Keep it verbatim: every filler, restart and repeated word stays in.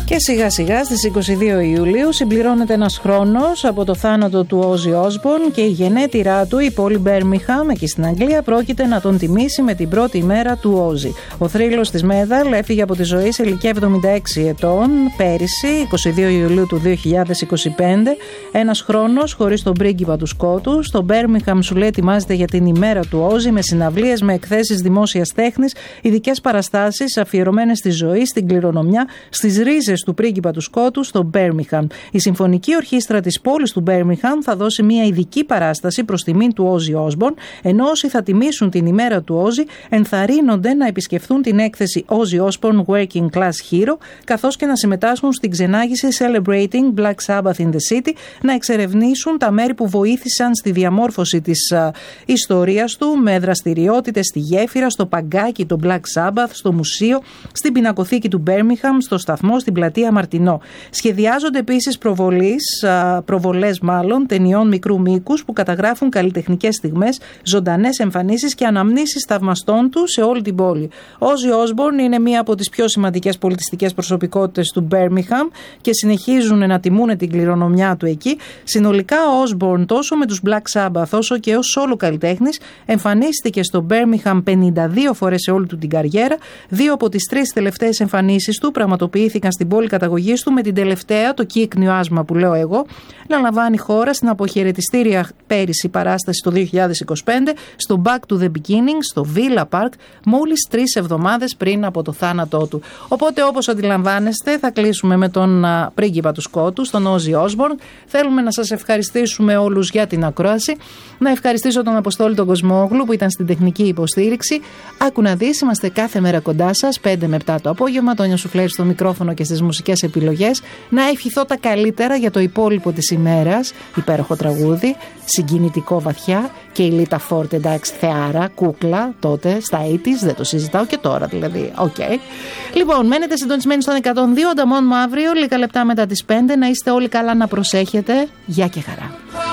Και σιγά σιγά στις είκοσι δύο Ιουλίου συμπληρώνεται ένας χρόνος από το θάνατο του Όζι Όσμπορν και η γενέτειρά του, η πόλη Μπέρμιγχαμ εκεί στην Αγγλία, πρόκειται να τον τιμήσει με την πρώτη ημέρα του Όζι. Ο θρύλος της Μέδαλ έφυγε από τη ζωή σε ηλικία εβδομήντα έξι ετών πέρυσι, είκοσι δύο Ιουλίου του δύο χιλιάδες είκοσι πέντε, ένας χρόνος χωρίς τον πρίγκιπα του Σκότου. Στο Μπέρμιγχαμ, σου λέει, ετοιμάζεται για την ημέρα του Όζι με συναυλίες, με εκθέσεις δημόσιας τέχνης, ειδικές παραστάσεις αφιερωμένες στη ζωή, στην κληρονομιά, στις ρίζες του πρίγκιπα του Σκότου στο Μπέρμιγχαμ. Η Συμφωνική Ορχήστρα της πόλης του Μπέρμιγχαμ θα δώσει μια ειδική παράσταση προς τιμήν του Όζι Όσμπορν, ενώ όσοι θα τιμήσουν την ημέρα του Όζι ενθαρρύνονται να επισκεφθούν την έκθεση Όζι Όσμπορν Working Class Hero, καθώς και να συμμετάσχουν στην ξενάγηση Celebrating Black Sabbath in the City, να εξερευνήσουν τα μέρη που βοήθησαν στη διαμόρφωση της α, ιστορίας του, με δραστηριότητες στη γέφυρα, στο παγκάκι, το Black Sabbath, στο μουσείο, στην πινακοθήκη του Μπέρμιγχαμ, στο σταθμό, στην πλατεία Μαρτινό. Σχεδιάζονται επίσης προβολείς, προβολές μάλλον, ταινιών μικρού μήκους που καταγράφουν καλλιτεχνικές στιγμές, ζωντανές εμφανίσεις και αναμνήσεις θαυμαστών του σε όλη την πόλη. Ο Όζι Όσμπορν είναι μία από τις πιο σημαντικές πολιτιστικές προσωπικότητες του Μπέρμιγχαμ και συνεχίζουν να τιμούν την κληρονομιά του εκεί. Συνολικά ο Όσμπορν, τόσο με τους Black Sabbath όσο και ως solo καλλιτέχνης, εμφανίστηκε στο Μπέρμιγχαμ πενήντα δύο φορές σε όλη του την καριέρα. Δύο από τις τρεις τελευταίες εμφανίσεις του πραγματοποιήθηκαν στην πόλη καταγωγής του, με την τελευταία, το κύκνιο άσμα που λέω εγώ, να λαμβάνει χώρα στην αποχαιρετιστήρια πέρυσι παράσταση το δύο χιλιάδες είκοσι πέντε στο Back to the Beginning στο Villa Park, μόλις τρεις εβδομάδες πριν από το θάνατό του. Οπότε, όπως αντιλαμβάνεστε, θα κλείσουμε με τον α, πρίγκιπα του Σκότου, τον Όζι Όσμπορν. Θέλουμε να σας ευχαριστήσουμε όλους για την ακρόαση. Να ευχαριστήσω τον Αποστόλη τον Κοσμόγλου που ήταν στην τεχνική υποστήριξη. Άκου να δεις, είμαστε κάθε μέρα κοντά σας, πέντε με επτά το απόγευμα. Τόνια Σουφλέρη στο μικρόφωνο και στις μουσικές επιλογές. Να ευχηθώ τα καλύτερα για το υπόλοιπο της ημέρας. Υπέροχο τραγούδι, συγκινητικό βαθιά, και η Λίτα Φόρτ, εντάξει, θεάρα, κούκλα τότε στα ογδόντα, δεν το συζητάω και τώρα δηλαδή. Οκ. Okay. Λοιπόν, μένετε συντονισμένοι στον εκατόν δύο, ανταμώνουμε αύριο, λίγα λεπτά μετά τις πέντε. Να είστε όλοι καλά, να προσέχετε. Γεια και χαρά.